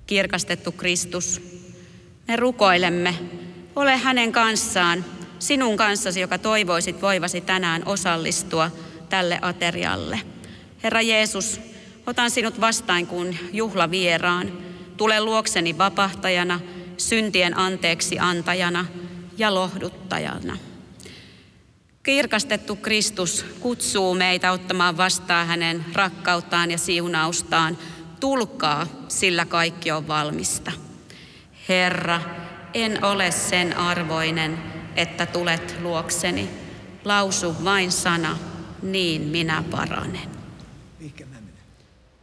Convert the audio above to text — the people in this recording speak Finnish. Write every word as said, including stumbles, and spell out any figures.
Kirkastettu Kristus, me rukoilemme, ole hänen kanssaan, sinun kanssasi, joka toivoisit voivasi tänään osallistua tälle aterialle. Herra Jeesus, otan sinut vastaan kuin juhlavieraan. Tule luokseni vapahtajana, syntien anteeksi antajana ja lohduttajana. Kirkastettu Kristus kutsuu meitä ottamaan vastaan hänen rakkauttaan ja siunaustaan. Tulkaa, sillä kaikki on valmista. Herra, en ole sen arvoinen, että tulet luokseni. Lausu vain sana, niin minä paranen.